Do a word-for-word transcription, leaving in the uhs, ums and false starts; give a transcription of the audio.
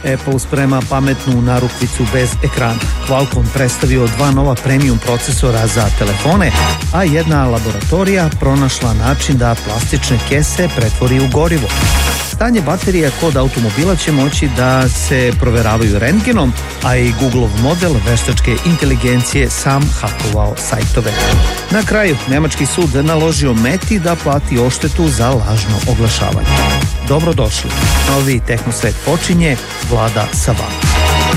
Apple sprema pametnu narukvicu bez ekrana. Qualcomm predstavio dva nova premium procesora za telefone, a jedna laboratorija pronašla način da plastične kese pretvori u gorivo. Stanje baterija kod automobila će moći da se proveravaju rentgenom, a i Googleov model veštačke inteligencije sam hakovao sajtove. Na kraju, nemački sud naložio Meti da plati odštetu za lažno oglašavanje. Dobrodošli. Novi Tehnosvet počinje, Vlada sa vama.